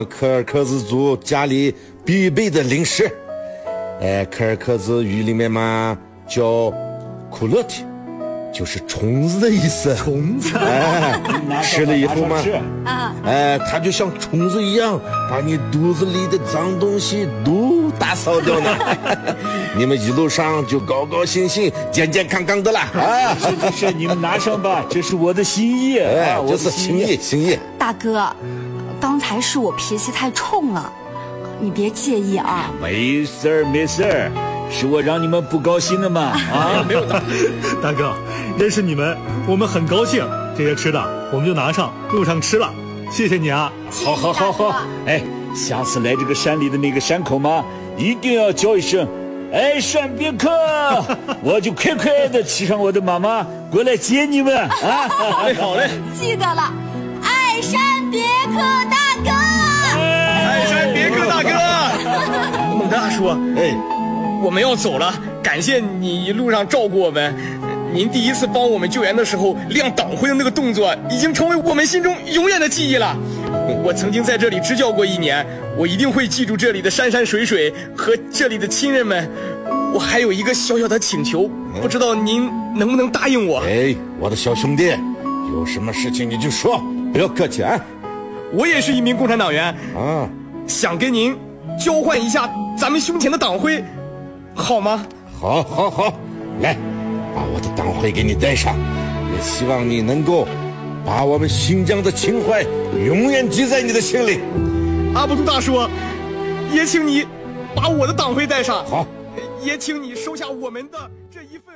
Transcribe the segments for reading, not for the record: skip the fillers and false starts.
科尔克孜族家里必备的零食。科尔克孜语里面嘛叫库勒提，就是虫子的意思。 虫子， 吃了以后嘛，它就像虫子一样，把你肚子里的脏东西都打扫掉呢。你们一路上就高高兴兴、健健康康的啦。 是，你们拿上吧，这是我的心意。 这是心意。 大哥，刚才是我脾气太冲了，你别介意啊。 没事儿，是我让你们不高兴的嘛。 没有大哥，认识你们我们很高兴，这些吃的我们就拿上路上吃了，谢谢你啊。 好，下次来这个山里的那个山口嘛，一定要叫一声山别克，我就快快的骑上我的马马过来接你们啊。 好嘞， 记得了，爱山别克大哥， 爱山别克大哥。猛大叔，我们要走了，感谢你一路上照顾我们。您第一次帮我们救援的时候亮党徽的那个动作，已经成为我们心中永远的记忆了。我曾经在这里支教过1年，我一定会记住这里的山山水水和这里的亲人们。我还有一个小小的请求，不知道您能不能答应我？ 我的小兄弟，有什么事情你就说，不要客气啊。 我也是一名共产党员啊， 想跟您交换一下咱们胸前的党徽，好吗？ 好，来，把我的党徽给你戴上，也希望你能够把我们新疆的情怀永远记在你的心里。 阿卜杜大叔，也请你把我的党徽戴上。 好， 也请你收下我们的这一份。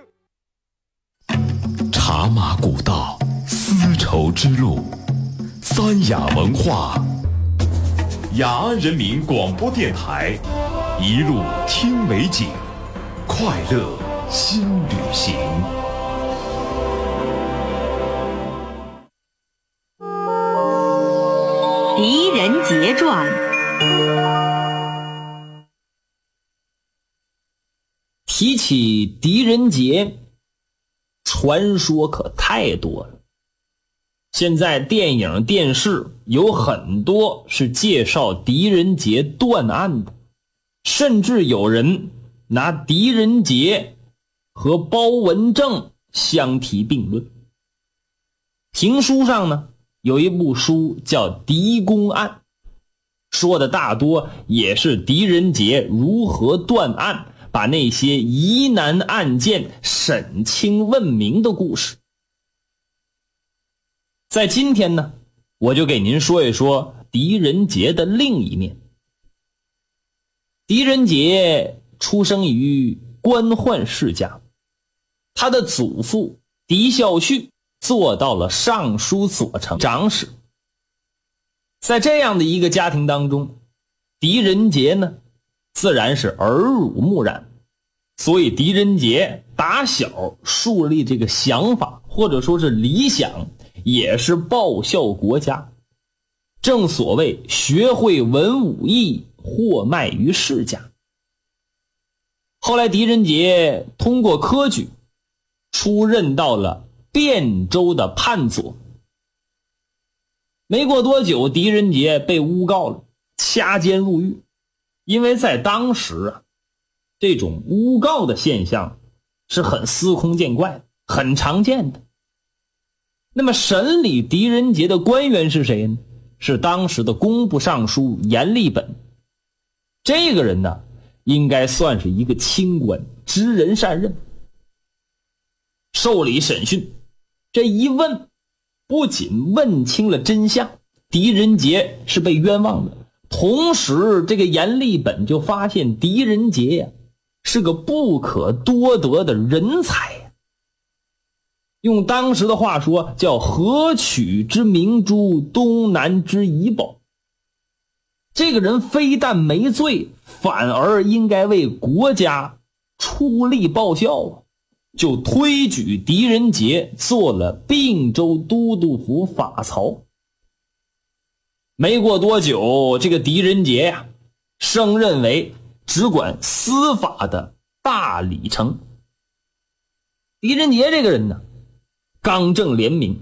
茶马古道，丝绸之路，三雅文化，雅安人民广播电台，一路听美景，快乐新旅行。 狄仁杰传。 提起狄仁杰，传说可太多了。现在电影电视有很多是介绍狄仁杰断案的，甚至有人拿狄仁杰和包文正相提并论。评书上呢，有一部书叫《狄公案》，说的大多也是狄仁杰如何断案，把那些疑难案件审清问明的故事。在今天呢，我就给您说一说狄仁杰的另一面。狄仁杰出生于官宦世家，他的祖父狄孝胥做到了尚书左丞长史。在这样的一个家庭当中，狄仁杰呢自然是耳濡目染，所以狄仁杰打小树立这个想法或者说是理想，也是报效国家。正所谓学会文武艺，货卖于世家。后来狄仁杰通过科举出任到了汴州的判佐。没过多久，狄仁杰被诬告了，掐监入狱。因为在当时啊，这种诬告的现象是很司空见惯的，很常见的。那么审理狄仁杰的官员是谁呢？是当时的工部尚书阎立本。这个人呢，应该算是一个清官，知人善任。受理审讯，这一问，不仅问清了真相，狄仁杰是被冤枉的，同时这个阎立本就发现狄仁杰呀是个不可多得的人才呀。用当时的话说，叫河曲之明珠，东南之怡宝。这个人非但没罪，反而应该为国家出力报效啊，就推举狄仁杰做了并州都督府法曹。没过多久，这个狄仁杰呀升任为只管司法的大理丞。狄仁杰这个人呢，刚正廉明，